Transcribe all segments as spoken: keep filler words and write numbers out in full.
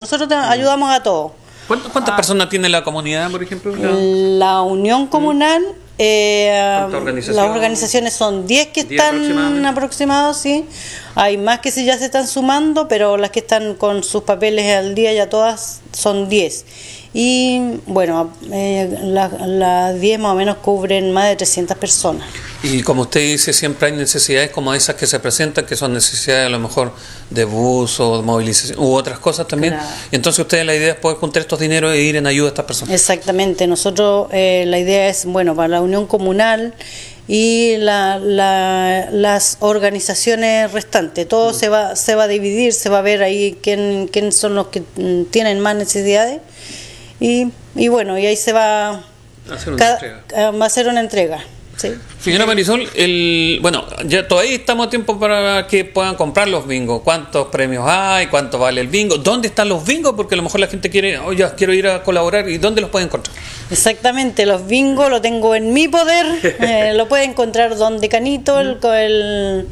nosotros te, ayudamos a todos. ¿Cuántas, cuántas ah, personas tiene la comunidad, por ejemplo? La, la Unión Comunal, eh, organización? Las organizaciones son diez que diez están aproximados, sí. Hay más que sí ya se están sumando, pero las que están con sus papeles al día ya todas son diez. Y bueno, eh, las la diez más o menos cubren más de trescientas personas. Y como usted dice, siempre hay necesidades como esas que se presentan, que son necesidades a lo mejor de bus o de movilización u otras cosas también. Claro. Y entonces ustedes la idea es poder juntar estos dineros e ir en ayuda a estas personas. Exactamente, nosotros eh, la idea es, bueno, para la Unión Comunal y la, la, las organizaciones restantes, todo mm. se va se va a dividir, se va a ver ahí quién, quién son los que tienen más necesidades. Y, y bueno, y ahí se va a hacer una cada, entrega. Va a hacer una entrega. Sí. Señora Marisol, el, bueno, ya todavía estamos a tiempo para que puedan comprar los bingos. ¿Cuántos premios hay? ¿Cuánto vale el bingo? ¿Dónde están los bingos? Porque a lo mejor la gente quiere, oye, oh, quiero ir a colaborar. ¿Y dónde los pueden encontrar? Exactamente, los bingos los tengo en mi poder. eh, lo puede encontrar donde Canito, el... el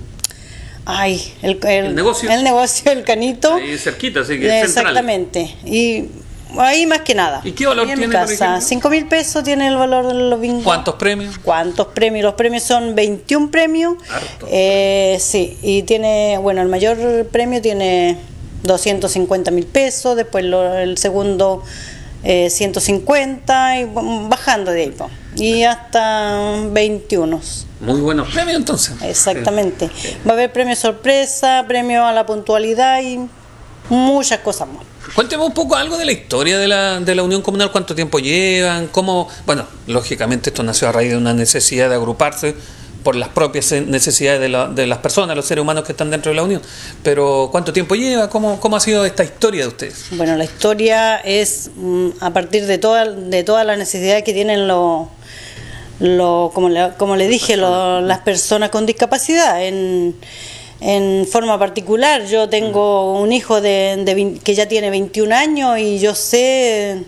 ay, el, el, el negocio. El negocio, el Canito. Ahí cerquita, así que es exactamente. Central. Y... ahí más que nada. ¿Y qué valor y en tiene, mi casa, cinco mil pesos tiene el valor de los bingos. ¿Cuántos premios? ¿Cuántos premios? Los premios son veintiún premios. Harto. Eh, sí, y tiene, bueno, el mayor premio tiene doscientos cincuenta mil pesos, después lo, el segundo eh, ciento cincuenta, y bajando de ahí, po. Y hasta veintiuno. Muy buenos premios entonces. Exactamente. Sí. Va a haber premio sorpresa, premio a la puntualidad y muchas cosas más. Cuénteme un poco algo de la historia de la, de la Unión Comunal, cuánto tiempo llevan, cómo, bueno, lógicamente esto nació a raíz de una necesidad de agruparse por las propias necesidades de, la, de las personas, los seres humanos que están dentro de la Unión, pero ¿cuánto tiempo lleva? ¿Cómo, cómo ha sido esta historia de ustedes? Bueno, la historia es mm, a partir de toda, de toda la necesidad que tienen los, lo, como, le, como le dije, lo, las personas con discapacidad. En, En forma particular, yo tengo un hijo de, de, que ya tiene veintiún años y yo sé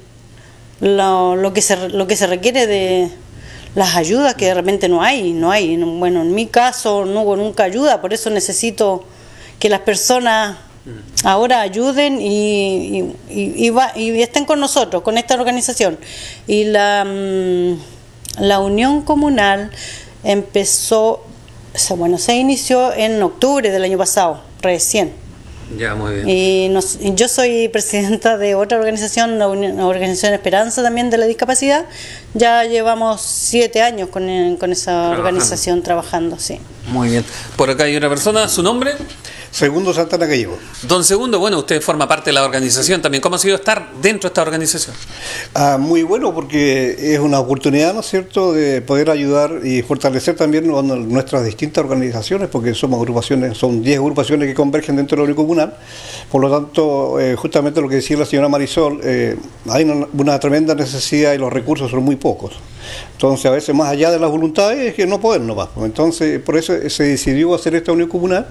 lo, lo, que se, lo que se requiere de las ayudas que de repente no hay, no hay. Bueno, en mi caso no hubo nunca ayuda, por eso necesito que las personas ahora ayuden y, y, y, y, va, y estén con nosotros, con esta organización. Y la, la Unión Comunal empezó... O sea, bueno, se inició en octubre del año pasado, recién. Ya, muy bien. Y nos, yo soy presidenta de otra organización, la Organización Esperanza también de la discapacidad. Ya llevamos siete años con, con esa trabajando. organización trabajando, sí. Muy bien. Por acá hay una persona, ¿su nombre? Segundo Santana Gallego. Don Segundo, bueno, usted forma parte de la organización también. ¿Cómo ha sido estar dentro de esta organización? Ah, muy bueno, porque es una oportunidad, ¿no es cierto?, de poder ayudar y fortalecer también nuestras distintas organizaciones, porque somos agrupaciones, son diez agrupaciones que convergen dentro de la Unión Comunal. Por lo tanto, eh, justamente lo que decía la señora Marisol, eh, hay una, una tremenda necesidad y los recursos son muy pocos. Entonces, a veces más allá de las voluntades es que no podemos más. Entonces, por eso se decidió hacer esta Unión Comunal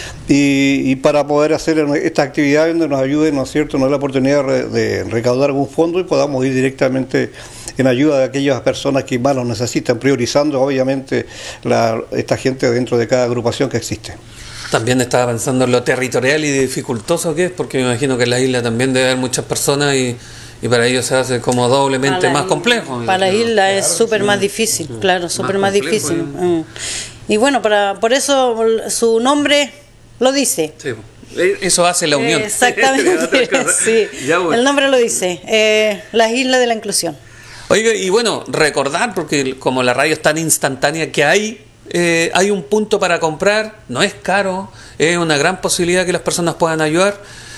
y, y para poder hacer esta actividad donde nos ayude, ¿no es cierto?, nos da la oportunidad de, de recaudar algún fondo y podamos ir directamente en ayuda de aquellas personas que más lo necesitan, priorizando obviamente la, esta gente dentro de cada agrupación que existe. También estaba pensando en lo territorial y dificultoso que es, porque me imagino que en la isla también debe haber muchas personas y, y para ellos se hace como doblemente más complejo. Para la isla es súper claro, más difícil, sí, claro, súper más, más difícil. ¿eh? Y bueno, para por eso su nombre lo dice. Sí. Eso hace la unión. Exactamente, sí. Ya, bueno. El nombre lo dice, eh, las Islas de la Inclusión. Oiga, y bueno, recordar, porque como la radio es tan instantánea que hay, eh, hay un punto para comprar, no es caro, es una gran posibilidad que las personas puedan ayudar.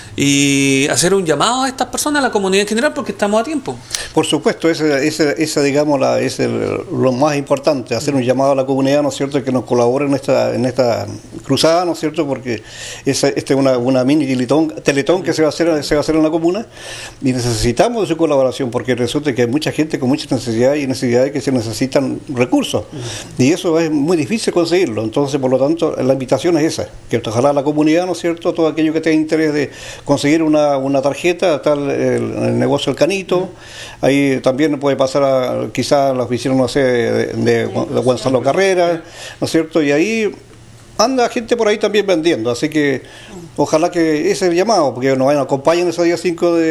Y hacer un llamado a estas personas, a la comunidad en general, porque estamos a tiempo. Por supuesto, esa, esa, esa digamos, la, es el, lo más importante, hacer un llamado a la comunidad, ¿no es cierto?, que nos colabore en esta, en esta cruzada, ¿no es cierto?, porque esta es una, una mini teletón, teletón que se va a hacer, se va a hacer en la comuna y necesitamos de su colaboración, porque resulta que hay mucha gente con muchas necesidades y necesidades que se necesitan recursos, y eso es muy difícil conseguirlo. Entonces, por lo tanto, la invitación es esa, que ojalá la comunidad, ¿no es cierto?, todo aquello que tenga interés de conseguir una, una tarjeta, tal el, el negocio El Canito, ahí también puede pasar a, quizá a la oficina, no sé, de, de, de Gonzalo Carrera, ¿no es cierto? Y ahí anda gente por ahí también vendiendo, así que ojalá que ese es el llamado, porque nos vayan a acompañar ese día cinco de